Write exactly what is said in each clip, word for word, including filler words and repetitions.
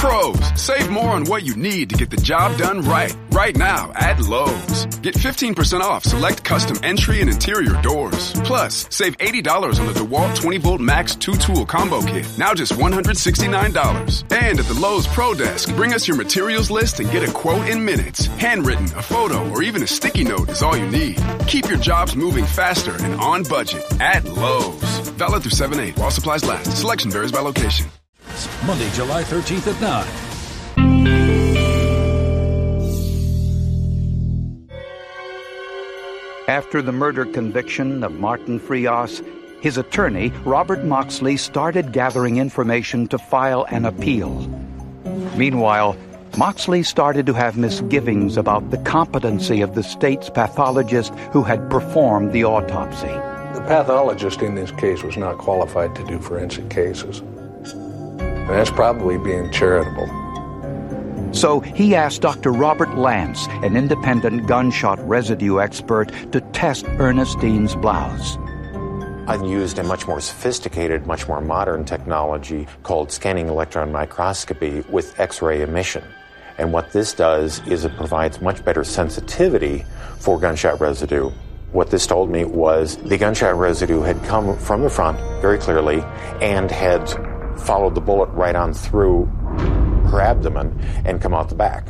Pros, save more on what you need to get the job done right. Right now at Lowe's. Get fifteen percent off select custom entry and interior doors. Plus, save eighty dollars on the DeWalt twenty volt Max two tool combo kit. Now just one hundred sixty-nine dollars. And at the Lowe's Pro Desk, bring us your materials list and get a quote in minutes. Handwritten, a photo, or even a sticky note is all you need. Keep your jobs moving faster and on budget at Lowe's. Valid through seven eight while supplies last. Selection varies by location. Monday, July thirteenth at nine. After the murder conviction of Martin Frias, his attorney, Robert Moxley, started gathering information to file an appeal. Meanwhile, Moxley started to have misgivings about the competency of the state's pathologist who had performed the autopsy. The pathologist in this case was not qualified to do forensic cases. And that's probably being charitable. So he asked Doctor Robert Lance, an independent gunshot residue expert, to test Ernestine's blouse. I've used a much more sophisticated, much more modern technology called scanning electron microscopy with X-ray emission. And what this does is it provides much better sensitivity for gunshot residue. What this told me was the gunshot residue had come from the front very clearly and had followed the bullet right on through her abdomen and come out the back.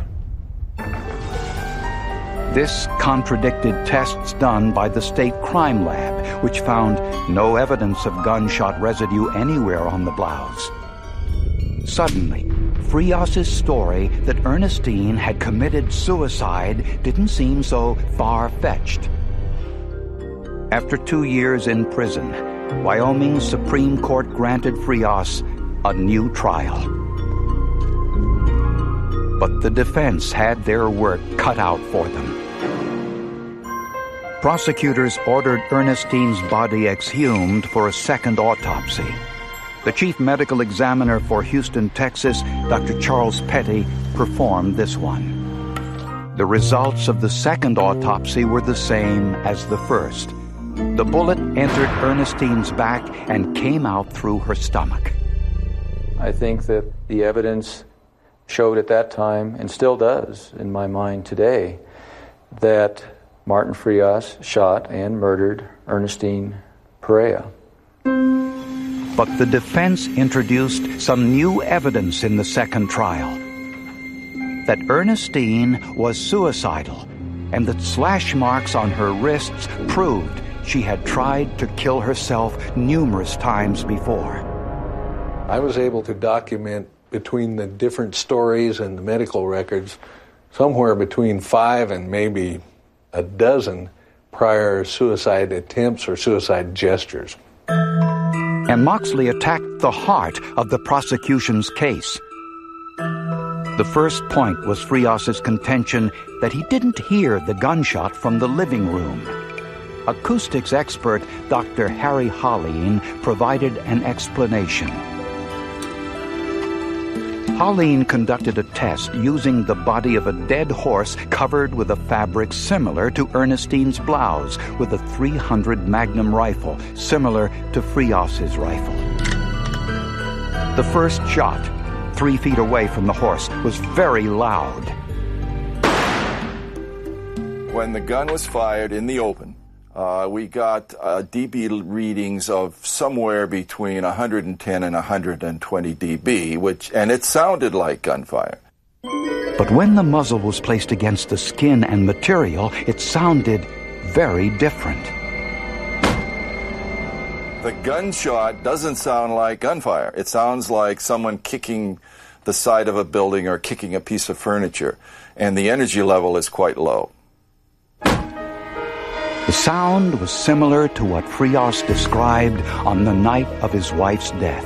This contradicted tests done by the state crime lab, which found no evidence of gunshot residue anywhere on the blouse. Suddenly, Frias's story that Ernestine had committed suicide didn't seem so far-fetched. After two years in prison, Wyoming's Supreme Court granted Frias a new trial. But the defense had their work cut out for them. Prosecutors ordered Ernestine's body exhumed for a second autopsy. The chief medical examiner for Houston, Texas, Doctor Charles Petty, performed this one. The results of the second autopsy were the same as the first. The bullet entered Ernestine's back and came out through her stomach. I think that the evidence showed at that time, and still does in my mind today, that Martin Frias shot and murdered Ernestine Perea. But the defense introduced some new evidence in the second trial. That Ernestine was suicidal, and that slash marks on her wrists proved she had tried to kill herself numerous times before. I was able to document between the different stories and the medical records somewhere between five and maybe a dozen prior suicide attempts or suicide gestures. And Moxley attacked the heart of the prosecution's case. The first point was Frias's contention that he didn't hear the gunshot from the living room. Acoustics expert Doctor Harry Holleen provided an explanation. Holleen conducted a test using the body of a dead horse covered with a fabric similar to Ernestine's blouse, with a three hundred Magnum rifle, similar to Frias's rifle. The first shot, three feet away from the horse, was very loud. When the gun was fired in the open, Uh, we got uh, D B readings of somewhere between one hundred ten and one hundred twenty D B, which, and it sounded like gunfire. But when the muzzle was placed against the skin and material, it sounded very different. The gunshot doesn't sound like gunfire. It sounds like someone kicking the side of a building or kicking a piece of furniture, and the energy level is quite low. The sound was similar to what Frias described on the night of his wife's death.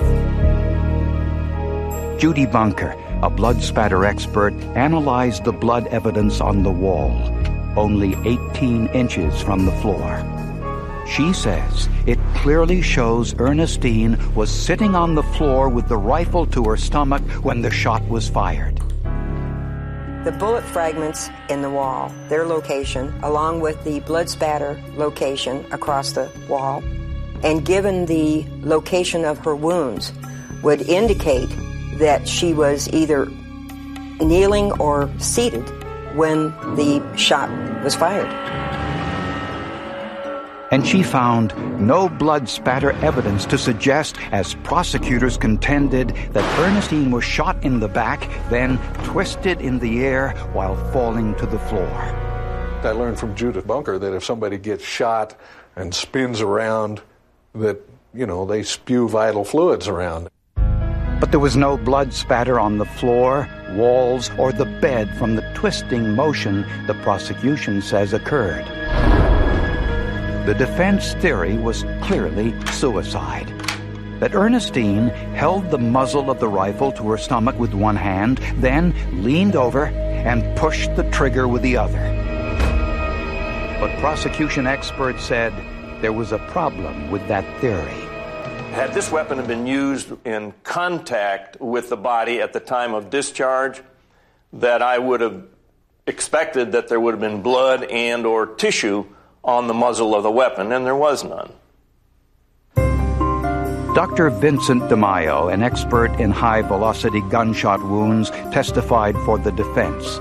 Judy Bunker, a blood spatter expert, analyzed the blood evidence on the wall, only eighteen inches from the floor. She says it clearly shows Ernestine was sitting on the floor with the rifle to her stomach when the shot was fired. The bullet fragments in the wall, their location, along with the blood spatter location across the wall, and given the location of her wounds, would indicate that she was either kneeling or seated when the shot was fired. And she found no blood spatter evidence to suggest, as prosecutors contended, that Ernestine was shot in the back, then twisted in the air while falling to the floor. I learned from Judith Bunker that if somebody gets shot and spins around, that, you know, they spew vital fluids around. But there was no blood spatter on the floor, walls, or the bed from the twisting motion the prosecution says occurred. The defense theory was clearly suicide. That Ernestine held the muzzle of the rifle to her stomach with one hand, then leaned over and pushed the trigger with the other. But prosecution experts said there was a problem with that theory. Had this weapon been used in contact with the body at the time of discharge, that I would have expected that there would have been blood and or tissue on the muzzle of the weapon, and there was none. Doctor Vincent DeMaio, an expert in high-velocity gunshot wounds, testified for the defense.